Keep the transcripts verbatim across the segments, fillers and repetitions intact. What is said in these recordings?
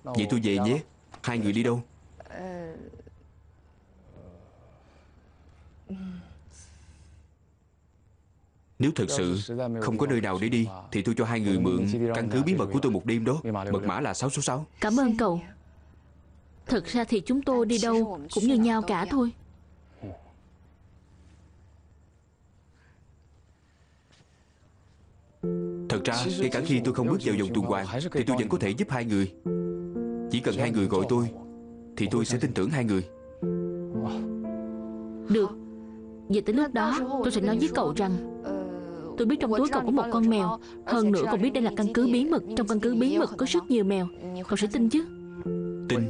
Vậy tôi về nhé. Hai người đi đâu? Nếu thật sự không có nơi nào để đi thì tôi cho hai người mượn căn cứ bí mật của tôi một đêm đó. Mật mã là sáu số sáu. Cảm ơn cậu. Thật ra thì chúng tôi đi đâu cũng như nhau cả thôi. Thật ra kể cả khi tôi không bước vào vòng tuần hoàn thì tôi vẫn có thể giúp hai người. Chỉ cần hai người gọi tôi thì tôi sẽ tin tưởng hai người. Được. Vậy tới lúc đó tôi sẽ nói với cậu rằng tôi biết trong túi cậu có một con mèo. Hơn nữa còn biết đây là căn cứ bí mật. Trong căn cứ bí mật có rất nhiều mèo. Cậu sẽ tin chứ? Tin.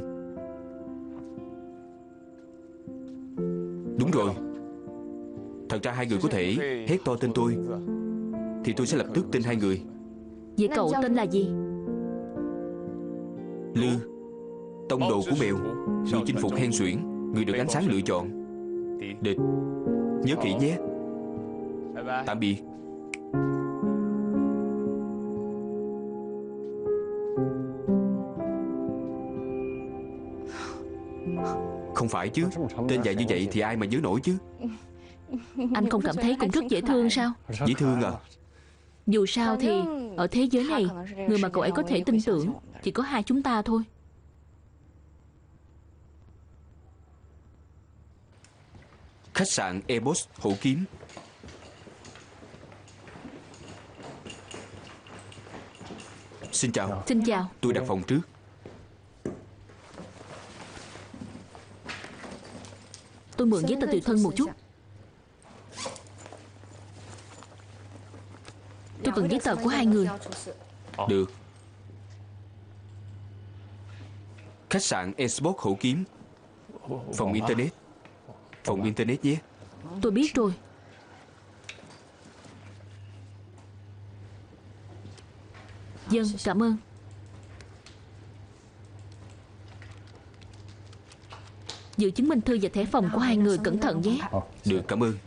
Đúng rồi. Thật ra hai người có thể hét to tên tôi thì tôi sẽ lập tức tin hai người. Vậy cậu tên là gì? Lư. Tông đồ của mèo. Người chinh phục hen suyễn. Người được ánh sáng lựa chọn. Địch. Nhớ kỹ nhé. Tạm biệt. Không phải chứ. Tên dài như vậy thì ai mà nhớ nổi chứ. Anh không cảm thấy cũng rất dễ thương sao? Dễ thương à? Dù sao thì ở thế giới này, người mà cậu ấy có thể tin tưởng chỉ có hai chúng ta thôi. Khách sạn Ebos Hổ Kiếm. Xin chào. Xin chào. Tôi đặt phòng trước. Tôi mượn giấy tờ tùy thân một chút. Tôi cần giấy tờ của hai người. Được. Khách sạn Ebos Hổ Kiếm. Phòng Internet. Phòng Internet nhé. Tôi biết rồi. Dân, cảm ơn. Giữ chứng minh thư và thẻ phòng của hai người cẩn thận nhé. Được, cảm ơn.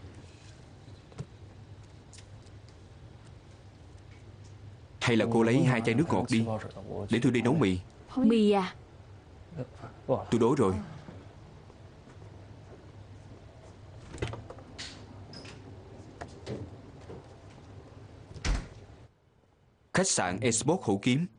Hay là cô lấy hai chai nước ngọt đi, để tôi đi nấu mì. Mì à? Tôi đói rồi. Khách sạn Ebos Hổ Kiếm.